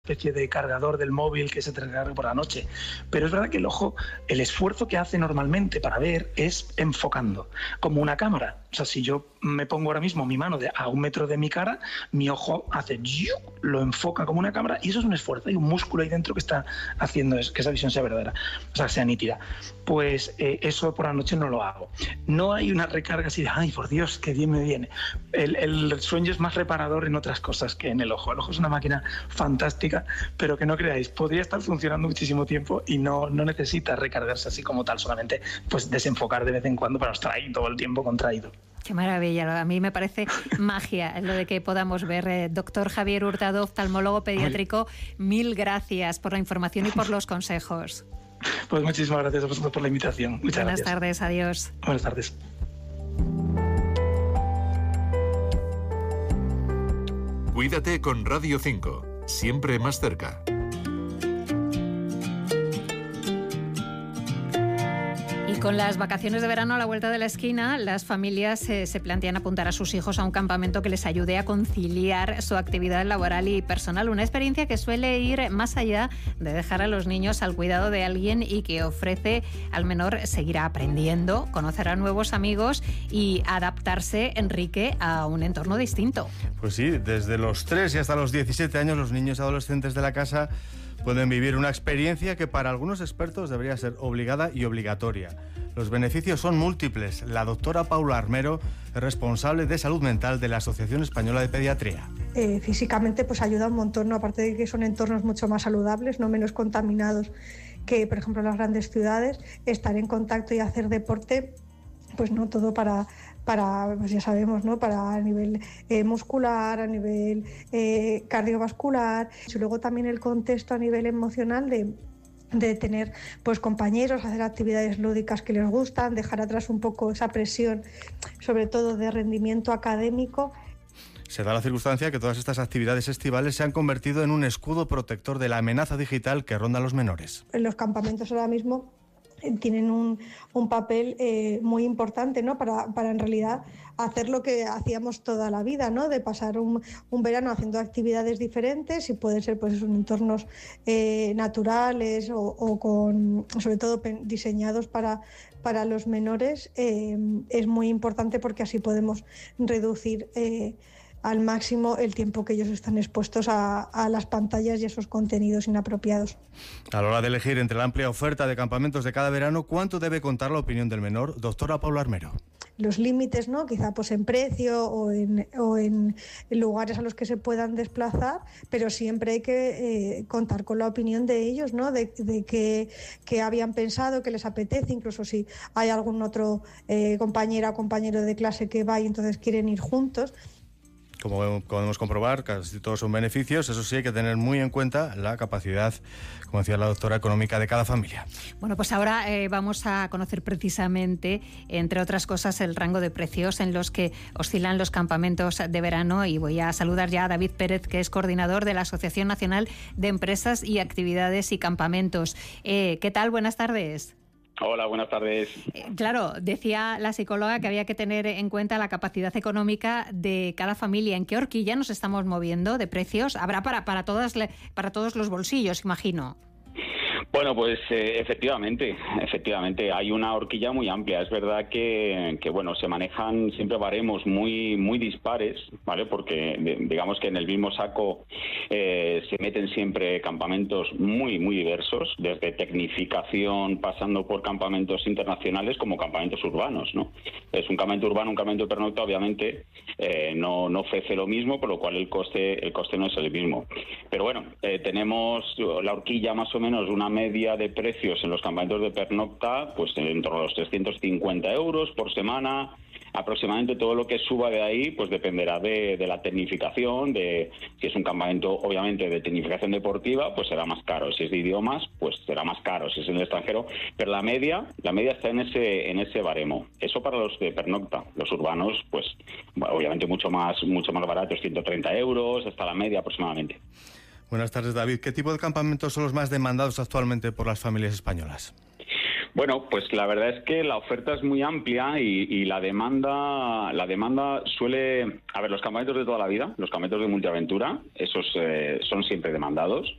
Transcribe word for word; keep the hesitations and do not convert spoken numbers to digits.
especie de cargador del móvil que se te recarga por la noche. Pero es verdad que el ojo, el esfuerzo que hace normalmente para ver es enfocando, como una cámara. O sea, si yo me pongo ahora mismo mi mano de, a un metro de mi cara, mi ojo hace, lo enfoca como una cámara, y eso es un esfuerzo. Hay un músculo ahí dentro que está haciendo es, que esa visión sea verdadera, o sea, sea nítida. Pues eh, eso por la noche no lo hago. No hay una recarga así de, ay, por Dios, qué bien me viene. El, el sueño es más reparador en otras cosas que en el ojo. El ojo es una máquina fantástica, pero que no creáis, podría estar funcionando muchísimo tiempo y no, no necesita recargarse así como tal, solamente pues desenfocar de vez en cuando, para estar ahí todo el tiempo contraído. Qué maravilla, a mí me parece magia lo de que podamos ver. Eh, doctor Javier Hurtado, oftalmólogo pediátrico, mil gracias por la información y por los consejos. Pues muchísimas gracias a vosotros por la invitación. Muchas Buenas gracias. tardes, adiós. Buenas tardes. Cuídate con Radio cinco, siempre más cerca. Y con las vacaciones de verano a la vuelta de la esquina, las familias eh, se plantean apuntar a sus hijos a un campamento que les ayude a conciliar su actividad laboral y personal. Una experiencia que suele ir más allá de dejar a los niños al cuidado de alguien y que ofrece al menor seguir aprendiendo, conocer a nuevos amigos y adaptarse, Enrique, a un entorno distinto. Pues sí, desde los tres y hasta los diecisiete años los niños y adolescentes de la casa pueden vivir una experiencia que para algunos expertos debería ser obligada y obligatoria. Los beneficios son múltiples. La doctora Paula Armero es responsable de salud mental de la Asociación Española de Pediatría. Eh, físicamente pues ayuda un montón, ¿no? Aparte de que son entornos mucho más saludables, no menos contaminados que, por ejemplo, las grandes ciudades. Estar en contacto y hacer deporte, pues no todo para... para, pues ya sabemos, ¿no? Para a nivel eh, muscular, a nivel eh, cardiovascular, y luego también el contexto a nivel emocional de, de tener pues compañeros, hacer actividades lúdicas que les gustan, dejar atrás un poco esa presión, sobre todo de rendimiento académico. Se da la circunstancia que todas estas actividades estivales se han convertido en un escudo protector de la amenaza digital que ronda a los menores. En los campamentos ahora mismo tienen un, un papel eh, muy importante, ¿no? Para, para en realidad hacer lo que hacíamos toda la vida, ¿no? De pasar un, un verano haciendo actividades diferentes, y pueden ser pues en entornos eh, naturales o, o con, sobre todo diseñados para, para los menores. Eh, es muy importante porque así podemos reducir eh, al máximo el tiempo que ellos están expuestos a, a las pantallas y a esos contenidos inapropiados. A la hora de elegir entre la amplia oferta de campamentos de cada verano, ¿cuánto debe contar la opinión del menor? Doctora Paula Armero. Los límites, ¿no? Quizá pues en precio o en, o en lugares a los que se puedan desplazar, pero siempre hay que eh, contar con la opinión de ellos, ¿no? De, de que, que habían pensado, que les apetece, incluso si hay algún otro eh, compañera o compañero de clase que va y entonces quieren ir juntos. Como podemos comprobar, casi todos son beneficios. Eso sí, hay que tener muy en cuenta la capacidad, como decía la doctora, económica de cada familia. Bueno, pues ahora eh, vamos a conocer precisamente, entre otras cosas, el rango de precios en los que oscilan los campamentos de verano, y voy a saludar ya a David Pérez, que es coordinador de la Asociación Nacional de Empresas y Actividades y Campamentos. Eh, ¿Qué tal? Buenas tardes. Hola, buenas tardes. Eh, claro, decía la psicóloga que había que tener en cuenta la capacidad económica de cada familia. ¿En qué horquilla nos estamos moviendo de precios? Habrá para, para, todas, para todos los bolsillos, imagino. Bueno, pues eh, efectivamente, efectivamente hay una horquilla muy amplia. Es verdad que, que bueno, se manejan siempre baremos muy muy dispares, ¿vale? Porque digamos que en el mismo saco eh, se meten siempre campamentos muy muy diversos, desde tecnificación pasando por campamentos internacionales como campamentos urbanos, ¿no? Es un campamento urbano, un campamento de pernocta, obviamente eh, no no ofrece lo mismo, por lo cual el coste el coste no es el mismo. Pero bueno, eh, tenemos la horquilla más o menos una media de precios en los campamentos de pernocta, pues en torno a los trescientos cincuenta euros por semana. Aproximadamente todo lo que suba de ahí pues dependerá de, de la tecnificación, de si es un campamento obviamente de tecnificación deportiva, pues será más caro. Si es de idiomas, pues será más caro. Si es en el extranjero, pero la media, la media está en ese en ese baremo. Eso para los de pernocta. Los urbanos, pues bueno, obviamente mucho más mucho más baratos, ciento treinta euros, hasta la media aproximadamente. Buenas tardes, David. ¿Qué tipo de campamentos son los más demandados actualmente por las familias españolas? Bueno, pues la verdad es que la oferta es muy amplia y, y la demanda la demanda suele... A ver, los campamentos de toda la vida, los campamentos de multiaventura, esos eh, son siempre demandados.